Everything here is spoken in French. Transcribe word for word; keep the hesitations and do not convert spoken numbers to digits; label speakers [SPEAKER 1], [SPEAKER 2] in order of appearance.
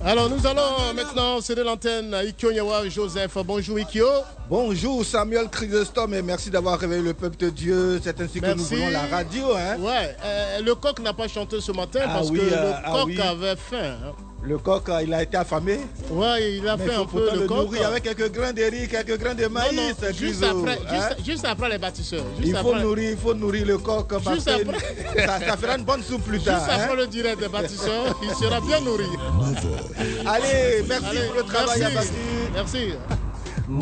[SPEAKER 1] Alors nous allons maintenant céder l'antenne à Ikyo Nyawa Joseph. Bonjour Ikyo.
[SPEAKER 2] Bonjour Samuel Chrysostome et merci d'avoir réveillé le peuple de Dieu. C'est ainsi
[SPEAKER 1] merci.
[SPEAKER 2] que nous voulons la radio. Hein?
[SPEAKER 1] Ouais, euh, le coq n'a pas chanté ce matin ah parce oui, que euh, le coq ah oui. avait faim. Hein.
[SPEAKER 2] Le coq, il a été affamé.
[SPEAKER 1] Ouais, il a
[SPEAKER 2] Mais
[SPEAKER 1] fait un peu le,
[SPEAKER 2] le
[SPEAKER 1] coq.
[SPEAKER 2] nourrir avec quelques grains de riz, quelques grains de maïs. Non, non,
[SPEAKER 1] juste, après, hein? juste, juste après les bâtisseurs. Juste
[SPEAKER 2] il, faut
[SPEAKER 1] après...
[SPEAKER 2] nourrir, il faut nourrir le coq parce
[SPEAKER 1] juste
[SPEAKER 2] que
[SPEAKER 1] après...
[SPEAKER 2] ça, ça fera une bonne soupe plus tard.
[SPEAKER 1] Juste hein? après le direct des bâtisseurs, il sera bien nourri.
[SPEAKER 2] Allez, merci Allez, pour le travail
[SPEAKER 1] merci.
[SPEAKER 2] abattu.
[SPEAKER 1] Merci.